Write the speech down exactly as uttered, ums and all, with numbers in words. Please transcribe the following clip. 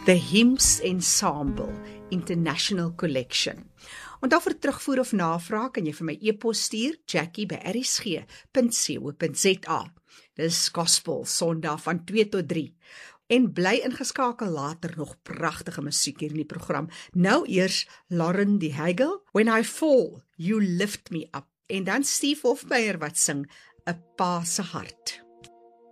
The Hymns Ensemble International Collection. En daarvoor terugvoer of navraag kan jy vir my e-pos stuur, Jackie by r s g punt co punt z a. Dis Gospel Sondag van twee tot drie. En bly ingeskakel, later nog pragtige musiek hier in die program. Nou eers Lauren de Hegel, When I Fall, You Lift Me Up. En dan Steve Hofmeyr wat sing, 'n Pa se hart.